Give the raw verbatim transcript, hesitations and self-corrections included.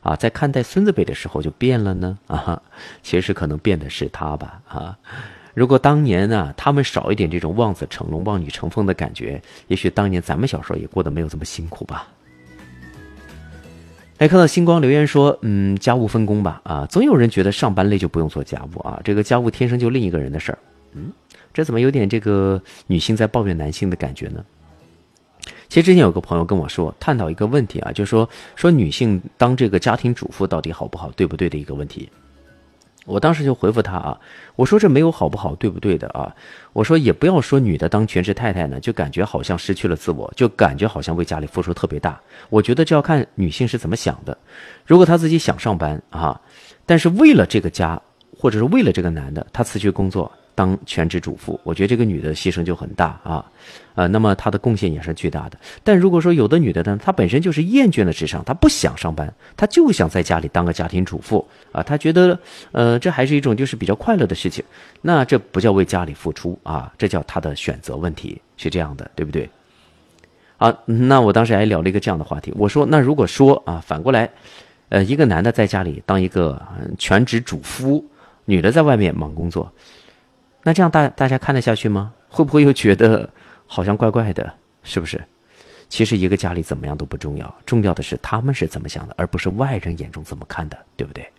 啊，在看待孙子辈的时候就变了呢？啊，其实可能变的是他吧啊。如果当年啊他们少一点这种望子成龙、望女成凤的感觉，也许当年咱们小时候也过得没有这么辛苦吧。来看到星光留言说，嗯，家务分工吧，啊，总有人觉得上班累就不用做家务啊，这个家务天生就另一个人的事儿，嗯，这怎么有点这个女性在抱怨男性的感觉呢？其实之前有个朋友跟我说，探讨一个问题啊，就是说说女性当这个家庭主妇到底好不好，对不对的一个问题。我当时就回复他啊，我说这没有好不好对不对的啊，我说也不要说女的当全职太太呢，就感觉好像失去了自我，就感觉好像为家里付出特别大。我觉得这要看女性是怎么想的。如果她自己想上班啊，但是为了这个家，或者是为了这个男的，她辞去工作当全职主妇，我觉得这个女的牺牲就很大啊，呃，那么她的贡献也是巨大的。但如果说有的女的呢，她本身就是厌倦了职场，她不想上班，她就想在家里当个家庭主妇啊，她觉得呃这还是一种就是比较快乐的事情，那这不叫为家里付出啊，这叫她的选择问题，是这样的，对不对？啊，那我当时还聊了一个这样的话题，我说那如果说啊反过来，呃一个男的在家里当一个全职主夫，女的在外面忙工作，那这样大大家看得下去吗？会不会又觉得好像怪怪的，是不是？其实一个家里怎么样都不重要，重要的是他们是怎么想的，而不是外人眼中怎么看的，对不对？